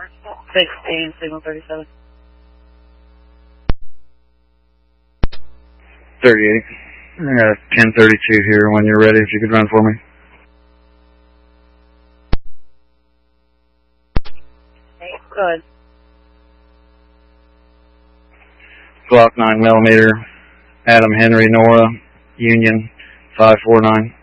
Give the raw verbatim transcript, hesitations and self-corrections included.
sixteen, signal thirty-seven. thirty-eight. I got ten thirty-two here when you're ready, if you could run for me. Hey, go ahead. Glock nine millimeter, Adam Henry, Nora, Union, five four nine.